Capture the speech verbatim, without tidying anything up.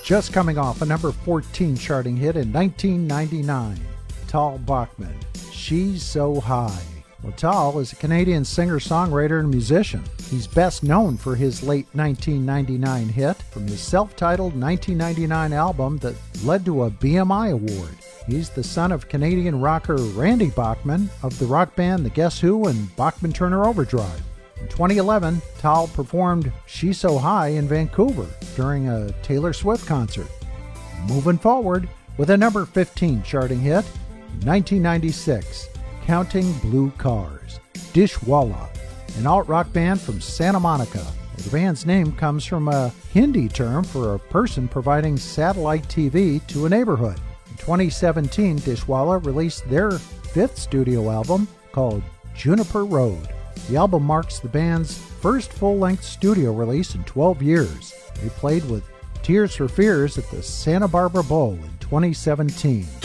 just coming off a number fourteen charting hit in nineteen ninety-nine. Tal Bachman, She's So High. Well, Tal is a Canadian singer-songwriter and musician. He's best known for his late nineteen ninety-nine hit from his self-titled nineteen ninety-nine album that led to a B M I award. He's the son of Canadian rocker Randy Bachman of the rock band The Guess Who and Bachman Turner Overdrive. In twenty eleven, Tal performed She's So High in Vancouver during a Taylor Swift concert. Moving forward with a number fifteen charting hit in nineteen ninety-six, Counting Blue Cars. Dishwalla, an alt-rock band from Santa Monica. The band's name comes from a Hindi term for a person providing satellite T V to a neighborhood. In twenty seventeen, Dishwalla released their fifth studio album called Juniper Road. The album marks the band's first full-length studio release in twelve years. They played with Tears for Fears at the Santa Barbara Bowl in twenty seventeen.